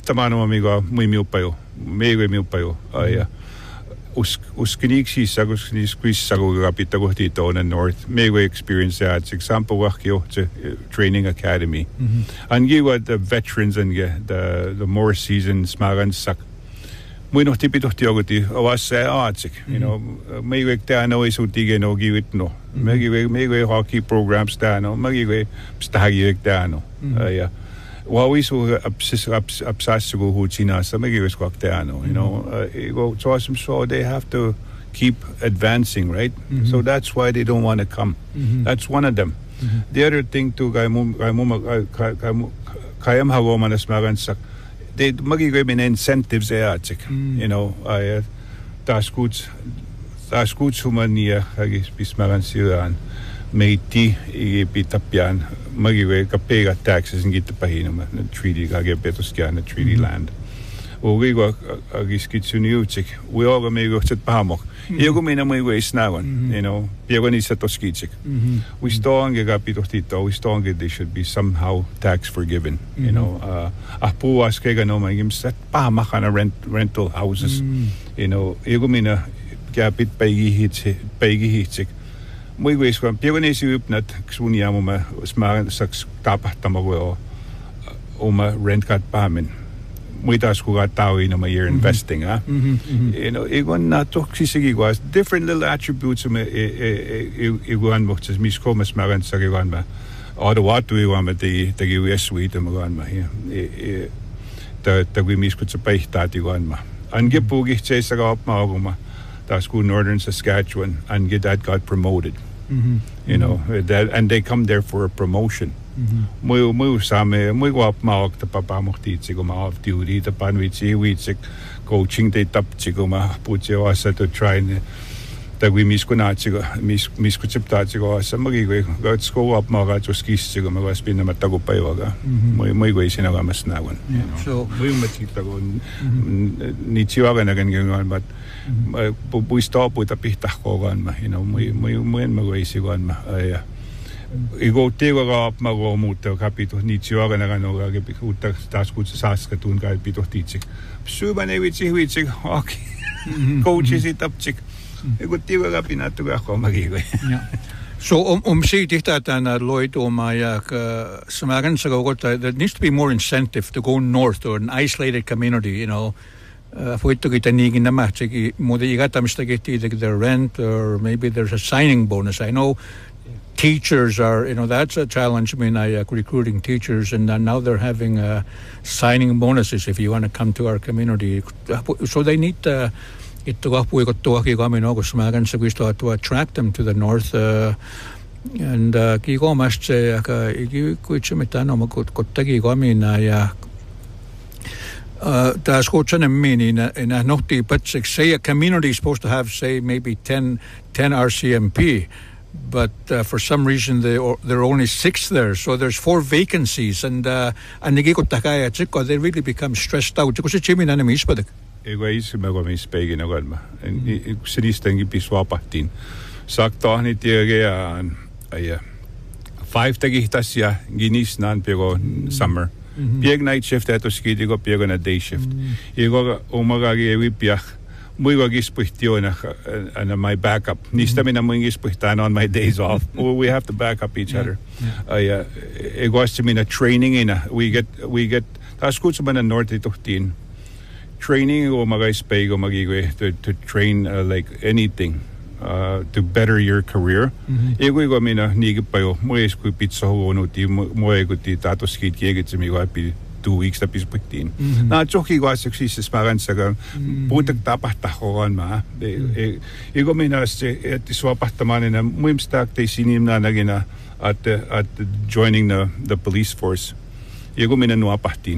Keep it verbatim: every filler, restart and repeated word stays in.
tamano amigo muy miupayo mego miupayo ay us uskniksi sagos ni squeeze sago kapita ko dito on the north mego experience that example wakyo training academy and you what the veterans and the the more seasoned smagan sak muy no tipito tiogoti was artic you know mego tano is utige no give it no mego mego hockey programs tano mego stagi tano ay Well, so obsessed to go Huchina, some of you you know, uh, go to us, so they have to keep advancing, right? Mm-hmm. So that's why they don't want to come. Mm-hmm. That's one of them. Mm-hmm. The other thing too, kayam hago manas magansak, they magigay min incentives eatik, you know, I taskuts taskuts humania hagis bismagan silan. Meiti ipitapyan magiwe kapega taxes ngita pahinama na treaty kage petoskia na treaty land o gigo agiskitsuni uchik we all mego chat pahamok yego mina mego isnawan you know yego ni satoskitsik we stonge kapitostito we stonge they should be somehow tax forgiven you know uh apu askega no magim sat pahamakana rent rental houses you know yego mina kapit paigi hit paigi hitsik muy guys kung piyanisi upnat ksunia mo ma smagan sa tapat tamago o ma rent kat pamin muy tas ko gatawi na ma year investing ah you know igon na to sisigi was different little attributes ma igon mo just mis ko mas smagan sa igon ma o the what we want the the U S suite mo igon ma here the the we mis ko sa paihtat igon ma ange pugi che sa gap ma ma tas ko northern Saskatchewan and get that got promoted. Mm-hmm. You know that, and they come there for a promotion. Muy muy same muy guap maok ta papamokti chigo ma off duty ta panwichi wichik coaching they tap chigo ma puche asa to try and ta we mis kuna chigo mis mis kuchipta chigo asa magi go got go up ma ga skis chigo ma was pin na matago pa yoga muy muy go sinaga mas nawan. So muy matita go ni chiwaga na ganyan but we stop with a pita kogan ma you know muy muy muy magwisi gon ma ay igo tego ga mago muto kapito ni chiwaga na gano ga uta tas kut sas katun ka pito tichik suba ne wichi wichi okay coaches it up chick igo tego ga pinato ga ko magigo. So um um see that and Lloyd Omaya samagan sa go there needs to be more incentive to go north or an isolated community, you know. Uh, for it to get a nig in the match, the rent, or maybe there's a signing bonus. I know teachers are, you know, that's a challenge. I mean, I uh, recruiting teachers, and uh, now they're having uh, signing bonuses if you want to come to our community. So they need uh, it to to attract them to the north. Uh, and kiko mas ka ikimitano makotagi kami na Uh, that's what I mean in a, in a not but say a community is supposed to have say maybe ten, ten R C M P, but uh, for some reason they or, there are only six there, so there's four vacancies, and uh, and they really become stressed out. Because it's even enemies, but egois me speaking again, and sinistan ipiswapatin. Sakto ni tiage ay five tagitasya ginis nan pero summer. Pieg night shift ato skidi go pieg on a day shift. Igo umaga gi piach muy go gispustio na and my backup. Nista mi na mo gispustan on my days off. We have to back up each other. Ay igo asti mi na training ina. We get we get tas kuts man na north ito tin. Training go umaga spay go magigo to to train uh, like anything. Uh, to better your career. Ego ego mina nigi payo mo esku pizza ho no ti mo ego ti tato skit kege mi go pi two weeks tapis pagtin. Na choki go success smagan sa putag tapah tahoan ma. Ego mina ste ti swapah tamanin na muim stak te sinim na nagina at at joining the the police force. Ego mina no apahtin.